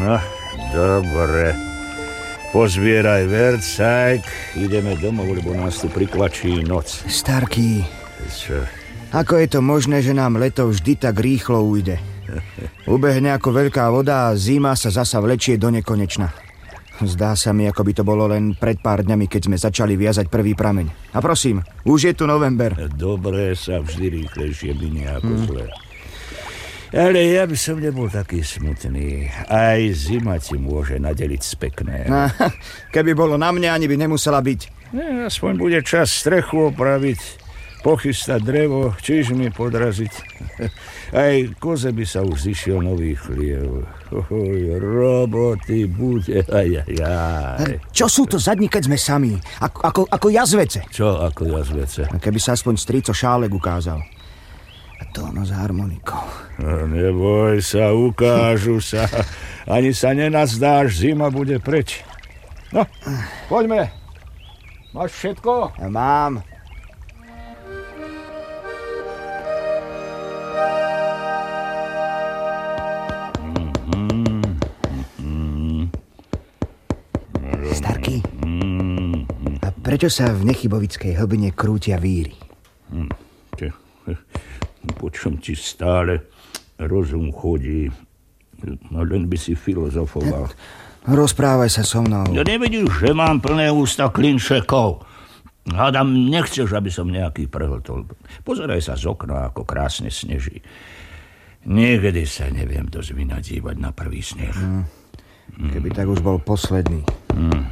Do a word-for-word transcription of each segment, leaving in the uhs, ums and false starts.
No, dobre. Pozbieraj vercajk, ideme domov, lebo nás tu prikvačí noc. Starký, Čo? ako je to možné, že nám leto vždy tak rýchlo ujde? Ubehne ako veľká voda a zima sa zasa vlečie do nekonečna. Zdá sa mi, ako by to bolo len pred pár dňami, keď sme začali viazať prvý prameň. A prosím, už je tu november. Dobré sa vždy rýchlejšie minie ako hmm. zle. Ale ja by som nebol taký smutný. Aj zima ti môže nadeliť z pekného. Keby bolo na mne, ani by nemusela byť. Ne, aspoň bude čas strechu opraviť, pochystať drevo, čižmy podraziť. Aj koze by sa už zišiel nový chliev. Oj, roboty bude, aj, aj, aj. Čo sú to za dni, keď sme sami? Ako, ako, ako jazvece. Čo ako jazvece? Keby sa aspoň strico Šálek ukázal. A to ono s harmonikou. No, neboj sa, ukážu sa. Ani sa nenazdáš, zima bude preč. No, poďme. Máš všetko? Ja mám. Starký, a prečo sa v Nechybovickej hlbine krútia víry? Hm. Počom ti stále rozum chodí. No len by si filozofoval. Rozprávaj sa so mnou. Ja nevidíš, že mám plné ústa klinčekov. Hádam, nechceš, aby som nejaký prehltol. Pozeraj sa z okna, ako krásne sneží. Niekedy sa neviem dosť vynadívať na prvý sneh. Mm. Keby tak už bol posledný. Mm.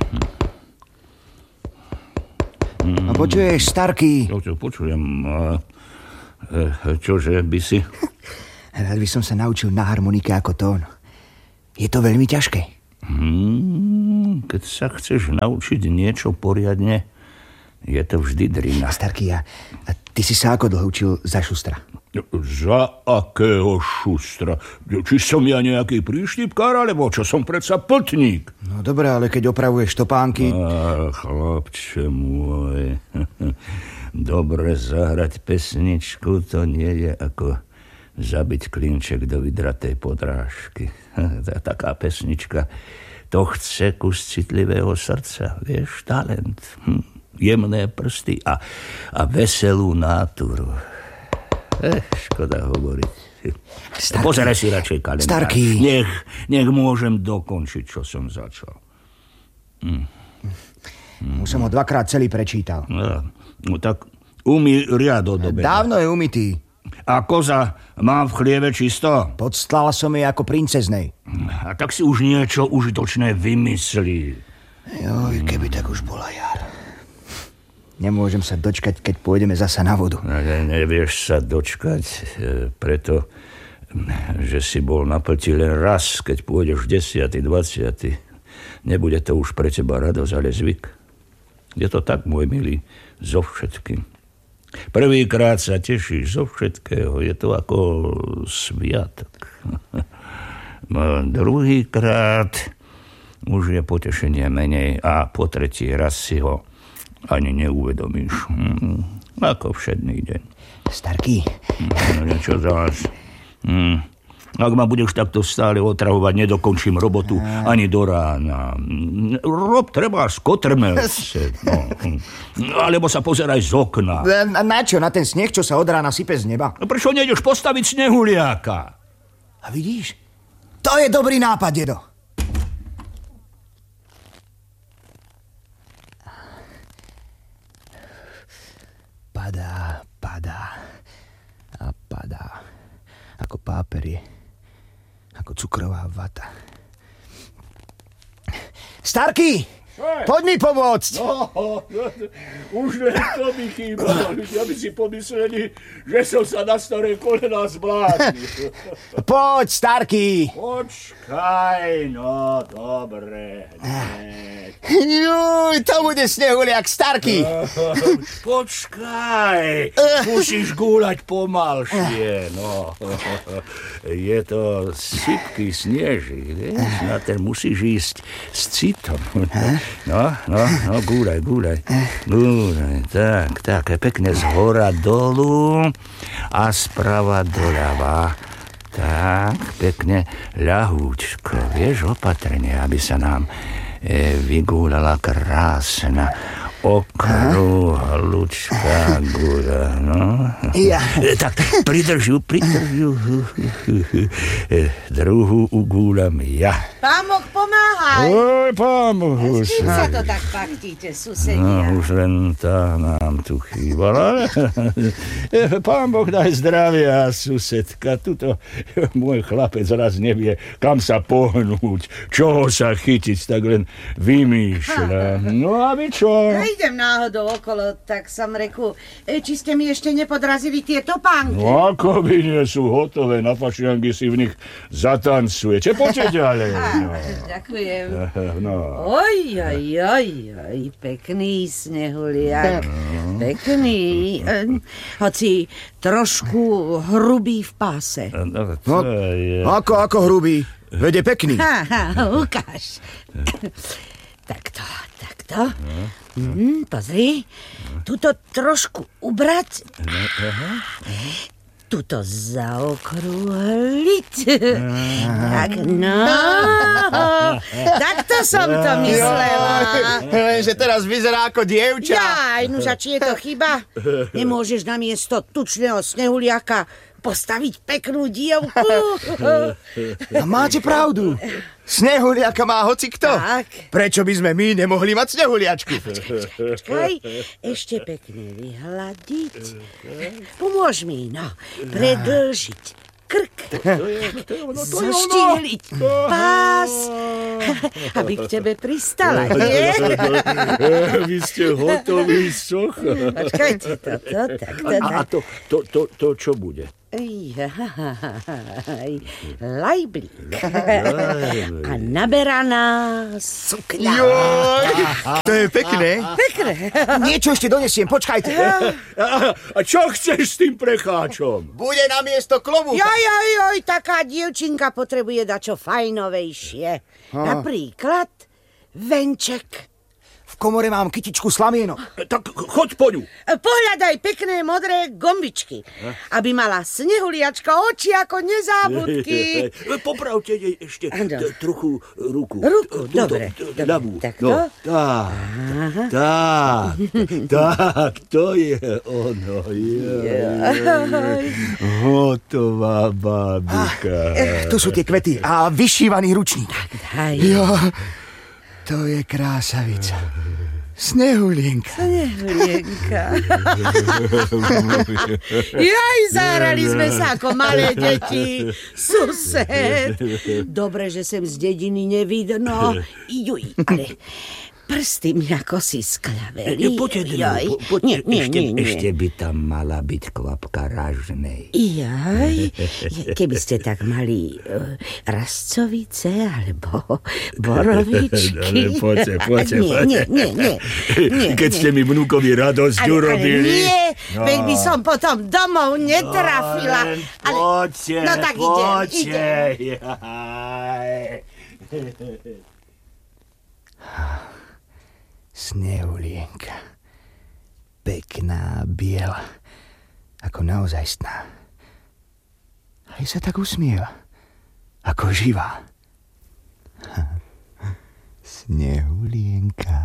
Mm. A počuješ, Starký? Čo, čo počujem? A, e, čože by si? Rád by som sa naučil na harmonike ako tón. Je to veľmi ťažké. Hmm, keď sa chceš naučiť niečo poriadne, je to vždy drina. Starký, a, a ty si sa ako dlho učil za šustra? Za akého šustra? Či som ja nejaký príštipkár, alebo čo som predsa pltník? No dobré, ale keď opravuješ topánky... Á, chlapče môj. Dobre zahrať pesničku, to nie je ako zabiť klinček do vydratej podrážky. Taká pesnička, to chce kus citlivého srdca, vieš, talent, hm. jemné prsty a, a veselú náturu. Eh, škoda hovoriť. Starký. Pozeraj si radšej kalendár. Starký. Nech, nech môžem dokončiť, čo som začal. Hm. Už som ho dvakrát celý prečítal. No, no tak umý riadok do beda. Dávno je umytý. A koza mám v chlieve čisto? Podstlal som jej ako princeznej. A tak si už niečo užitočné vymyslí. Joj, keby tak už bola jar. Nemôžem sa dočkať, keď pôjdeme zasa na vodu. Ne, nevieš sa dočkať, preto, že si bol na plti len raz, keď pôjdeš desiaty, dvaciaty. Nebude to už pre teba radosť, ale zvyk. Je to tak, môj milý, so všetkým. Prvýkrát sa tešíš zo všetkého, je to ako sviatok. Druhýkrát už je potešenie menej a po tretí raz si ho ani neuvedomíš. Ako všedný deň. Starký. No niečo zás. Hm. Ak ma budeš takto stále otrahovať, nedokončím robotu ani do rána. Rob treba skotrmelce. No. Alebo sa pozeraj z okna. Na, na čo? Na ten sneh, čo sa od rána sype z neba? No prečo nejdeš postaviť snehuliaka? A vidíš? To je dobrý nápad, dedo. Padá, padá a padá. Ako páperie. Ako cukrová vata. Starký! Poď mi pomôcť! No, už len to mi chýbalo. Ľudia by si pomysleli, že som sa na staré kolená zbláznil. Poď, Starký! Počkaj, no, dobre. Juj, to bude snehuliak, Starký! Počkaj, musíš gúľať pomalšie, no. Je to sypký sneží, vieš, na ten musíš ísť s citom. No, no, no, gúľaj, gúľaj. Gúľaj, tak, tak, pekne z hora dolu a sprava doľava. tak, pekne ľahúčko, vieš, opatrne, aby sa nám e, vygúľala krásna okrúhlučká guľa, no. Ja. Tak, pridrž ju, pridrž ju. Druhú ugúľam ja. Pán Boh, pomáhaj. Oj, pán Boh. S čím sa to tak pachtíte, susedia? No, už len tá nám tu chýbala. Pán Boh daj zdravia, susedka. Tuto môj chlapec raz nevie, kam sa pohnúť, čoho sa chytiť, tak len vymýšľa. No a vy čo? Idem náhodou okolo, tak som reku, e, či ste mi ešte nepodrazili tie topánky? No ako by nie sú hotové, na fašiangy si v nich zatancujete. Poďte ďalej. No. Ďakujem. No. Oj, oj, oj, oj, pekný snehuliak. Pekný. E, hoci trošku hrubý v páse. No, No, je... ako, ako hrubý? Vede pekný. Ha, ha, ukáž. Takto, takto. Mm, pozri. Tuto trošku ubrať. Tuto zaokrúhliť. Tak, no. Takto som to myslela. Lenže teraz vyzerá ako dievča. Jaj, nuža, či je to chyba? Nemôžeš namiesto tučného snehuliaka postaviť peknú dievku? A máte pravdu. Snehuliaka má hocikto. Tak. Prečo by sme my nemohli mať snehuliačku? Počkaj, ešte pekne vyhľadiť. Pomôž mi, no, predĺžiť krk, zoštihliť pás, aby k tebe pristala, nie? Vy ste hotoví, socha. Počkajte, toto, takto, A, a tak. to, to, to, to čo bude? Jaj, lajblík a naberaná sukňa. Joj, to je pekné. Pekné. Niečo ešte donesiem, počkajte. A, a čo chceš s tým precháčom? Bude na miesto klobúka. Joj, joj, joj, taká dievčinka potrebuje dačo fajnovejšie. Napríklad venček. V komore mám kytičku slamienok. Tak choď po ňu. Pohľadaj pekné modré gombičky, aby mala snehuliačka oči ako nezábudky. Popravte jej ešte Áno. t- trochu ruku. Ruku, Túto, dobre, t- dobre. ľavú. Takto? No, tak, tak, tak, to je ono. Jaj. Hotová bábika. Tu sú tie kvety a vyšívaný ručník. Daj. Jo, to je krásavica. Snehulienka. Snehulienka. Jaj, zahrali sme sa ako malé deti. Sused. Dobre, že sem z dediny nevidno. Juj, ale prsty mi ako si sklaveli. Poďte, Jaj. po, poďte, Nie, nie, ešte, nie, nie. ešte by tam mala byť kvapka ražnej. Jaj, keby ste tak mali uh, rastcovice alebo borovičky. Ale poďte, poďte, nie, poďte. nie, nie, nie, nie. Keď nie. ste mi vnúkovi radosť Ale, ale urobili. nie, No. veď by som potom domov netrafila. Ale, Poďte, no tak idem, poďte. idem. Snehulienka. Pekná, biela. Ako naozajstná. Aj sa tak usmieva. Ako živá. Snehulienka.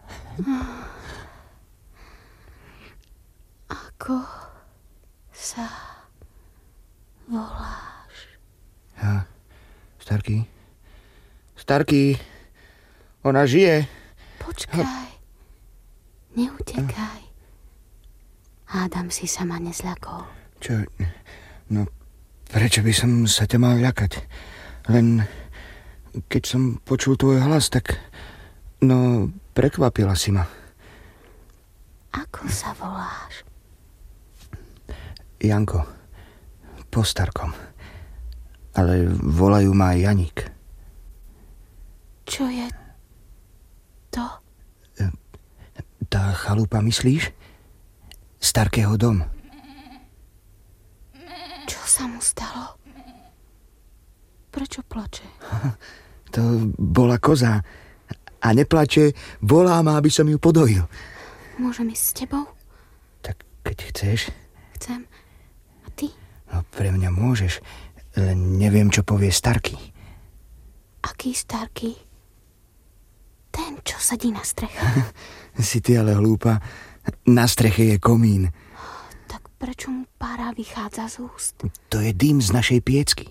Ako sa voláš? Ja, Starký. Starký. Ona žije. Počkaj. Neutekaj. Hádam si sa ma nezľakol. Čo? No, prečo by som sa ťa mal ľakať? Len keď som počul tvoj hlas, tak... No, prekvapila si ma. Ako sa voláš? Janko. Po Starkom. Ale volajú ma Janík. Čo je to? Tá chalupa, myslíš? Starkého dom. Čo sa mu stalo? Prečo plače? To bola koza. A neplače, volá ma, aby som ju podojil. Môžem ísť s tebou? Tak keď chceš, Chcem. A ty? no pre mňa môžeš. Len neviem, čo povie Starky. Aký Starky? Ten, čo sedí na streche. Si ty ale hlúpa. Na streche je komín. Tak prečo mu pára vychádza z úst? To je dym z našej piecky.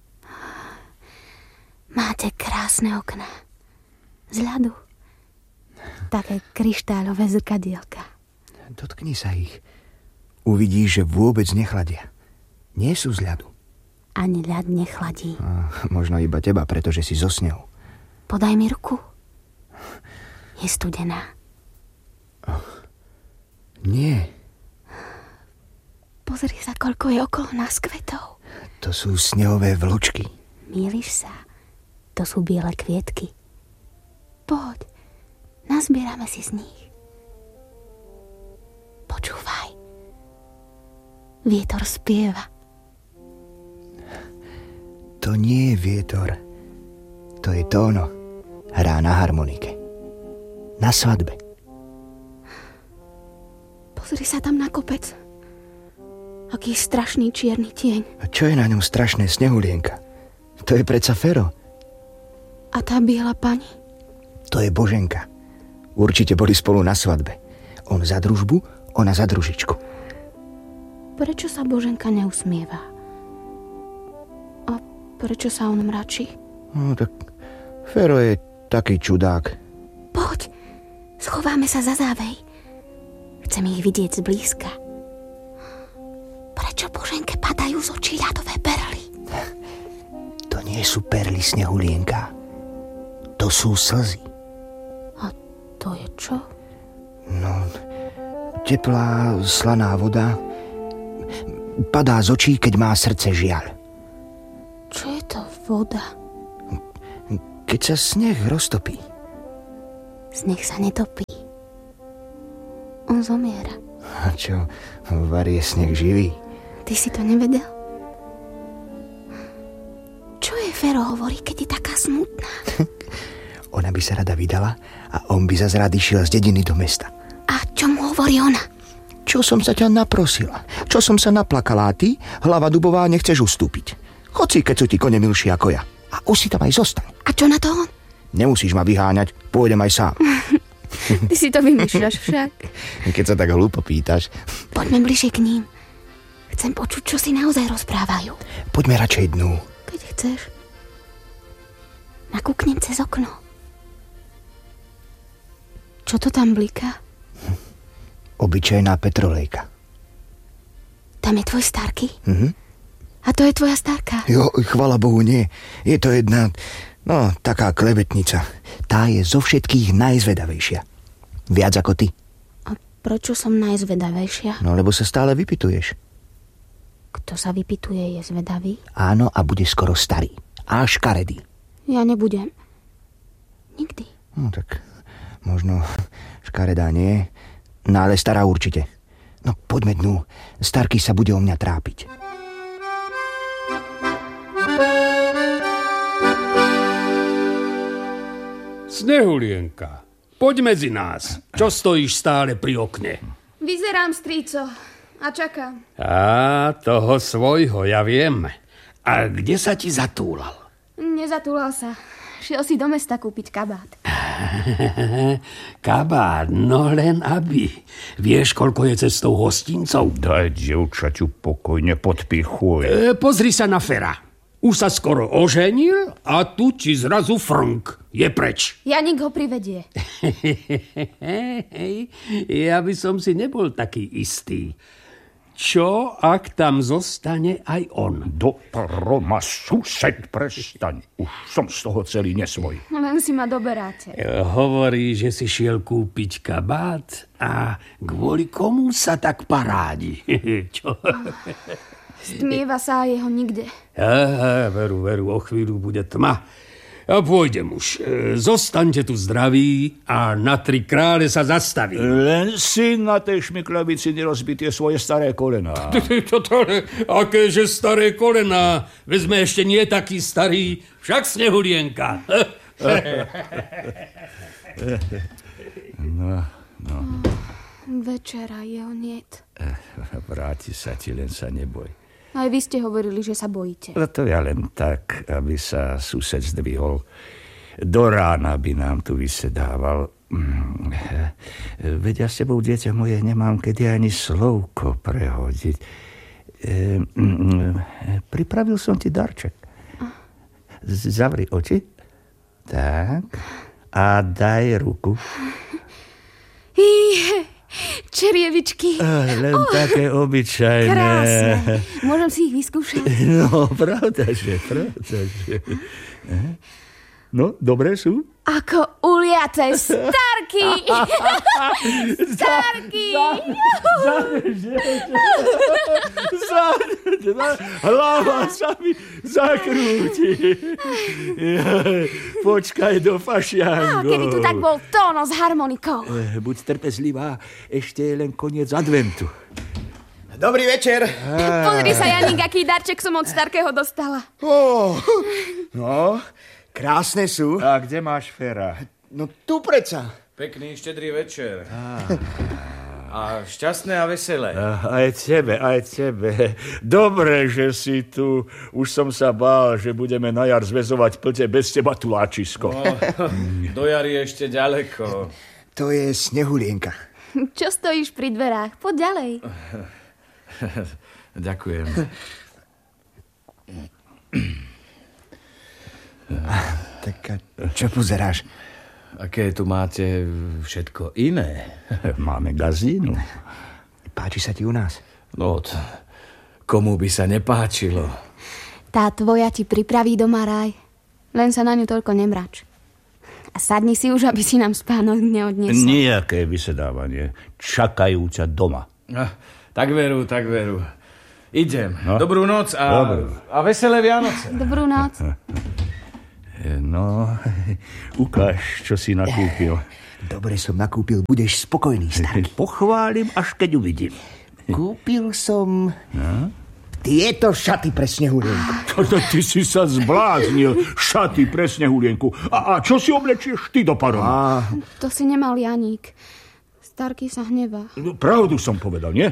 Máte krásne okná. Z ľadu. Také kryštálové zrkadielka. Dotkni sa ich. Uvidíš, že vôbec nechladia. Nie sú z ľadu. Ani ľad nechladí. A možno iba teba, pretože si zo snehou. Podaj mi ruku. Je studená. Oh, nie. Pozri sa, koľko je okolo nás kvetov. To sú snehové vločky. Mýliš sa. To sú biele kvietky. Poď, nazbierame si z nich. Počúvaj. Vietor spieva. To nie je vietor. To je Tóno. Hrá na harmonike. Na svadbe. Pozri sa tam na kopec. Aký strašný čierny tieň. A čo je na ňom strašné, Snehulienka? To je predsa Fero. A tá biela pani? To je Boženka. Určite boli spolu na svadbe. On za družbu, ona za družičku. Prečo sa Boženka neusmieva? A prečo sa on mračí? No tak Fero je taký čudák. Poď, schováme sa za závej. Chcem ich vidieť zblízka. Prečo Boženke padajú z očí ľadové perly? To nie sú perly, Snehulienka. To sú slzy. A to je čo? No, teplá, slaná voda padá z očí, keď má srdce žiaľ. Čo je to voda? Keď sa sneh roztopí. Sneh sa netopí. On zomiera. A čo, var je sneh živý? Ty si to nevedel? Čo je Fero hovorí, keď je taká smutná? Ona by sa rada vydala a on by zas rád išiel z dediny do mesta. A čo mu hovorí ona? Čo som sa ťa naprosila? Čo som sa naplakala a ty, hlava dubová, nechceš ustúpiť? Choď si, keď sú ti kone milší ako ja. A už si tam aj zostaň. A čo na to on? Nemusíš ma vyháňať, pôjdem aj sám. Ty si to vymýšľaš však. Keď sa tak hlúpo pýtaš. Poďme bližšie k ním. Chcem počuť, čo si naozaj rozprávajú. Poďme radšej dnu. Keď chceš. Nakúknem cez okno. Čo to tam bliká? Obyčajná petrolejka. Tam je tvoj Starky? Mhm. A to je tvoja Starka? Jo, chvala Bohu, nie. Je to jedna, no, taká klebetnica. Tá je zo všetkých najzvedavejšia. Viac ako ty. A prečo som najzvedavejšia? No, lebo sa stále vypytuješ. Kto sa vypytuje, je zvedavý? Áno, a bude skoro starý. A škaredý. Ja nebudem. Nikdy. No tak, možno škaredá nie, no ale stará určite. No poďme dnu, Starky sa bude o mňa trápiť. Snehulienka, poď medzi nás. Čo stojíš stále pri okne? Vyzerám, strýco, a čakám. Á, toho svojho, ja viem. A kde sa ti zatúlal? Nezatúlal sa. Šiel si do mesta kúpiť kabát. Kabát, no len aby. Vieš, koľko je cestou hostincov? Daj dievčaťu pokojne, podpichuj. E, pozri sa na Fera. Už sa skoro oženil a tu ti zrazu frnk. Je preč. Janík ho privedie. Ja by som si nebol taký istý. Čo, ak tam zostane aj on? Do Roma, sused, prestaň. Už som z toho celý nesvoj. Len si ma doberáte. Hovorí, že si šiel kúpiť kabát a kvôli komu sa tak parádi? Čo? Stmieva sa a jeho nikde. Aha, veru, veru, o chvíľu bude tma. A pôjdem už. Zostaňte tu zdraví a na tri krále sa zastaví. Len si na tej šmiklavici nerozbi tie svoje staré kolená. Toto, akéže staré kolená? Veď sme ešte nie takí starí, však Snehulienka. No, no. Večera jeho niet. Vráti sa ti, len sa neboj. Aj vy ste hovorili, že sa bojíte. No to ja len tak, aby sa sused zdvihol. Do rána by nám tu vysedával. Veď ja s tebou, dieťa moje, nemám kedy ani slovko prehodiť. E, pripravil som ti darček. Zavri oči. Tak. A daj ruku. Í, čerievičky. Len oh, také obyčajné. Krásne. Môžem si ich vyskúšať? No, pravda, že, pravda, že. No, dobré sú? Ako uliaté starky. Starky. Hlava sa mi zakrúti. Počkaj do fašiangov. Keby tu tak bol tóno s harmonikou. Buď trpezlivá, ešte je len koniec adventu. Dobrý večer. Pozri sa, Janík, aký darček som od starkého dostala. Oh, no, krásne sú. A kde máš Fera? No tu predsa. Pekný štedrý večer. A šťastné a veselé. Aj tebe, aj tebe. Dobre, že si tu. Už som sa bál, že budeme na jar zväzovať plte bez teba, tuláčisko. No, do jary ešte ďaleko. To je Snehulienka. Čo stojíš pri dverách? Poď ďalej. Ďakujem. Tak čo pozeráš? Aké tu máte všetko iné? Máme gazínu. Páči sa ti u nás? No, t- komu by sa nepáčilo? Tá tvoja ti pripraví doma raj. Len sa na ňu toľko nemrač. A sadni si už, aby si nám spánok neodniesol. Nijaké vysedávanie. Čakajú ťa doma. Ah, tak veru, tak veru. Idem. No. Dobrú noc a, a veselé Vianoce. Dobrú noc. No, ukáž, čo si nakúpil. Dobre som nakúpil, budeš spokojný, starý. Pochválim, až keď uvidím. Kúpil som tieto šaty pre Snehulienku. Ty si sa zbláznil. Šaty pre Snehulienku. A, a čo si oblečieš ty do parom? A... To si nemal Janík. Starky sa hnevá. No, pravdu som povedal, nie?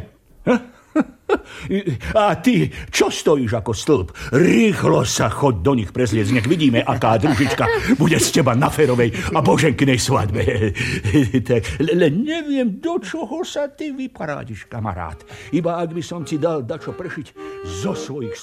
A ty, čo stojíš ako stĺp? Rýchlo sa choď do nich prezliec, nech vidíme, aká družička bude z teba na Ferovej a Boženkinej svadbe. Len neviem, do čoho sa ty vyparádiš, kamarát. Iba ak by som ti dal dačo pršiť zo svojich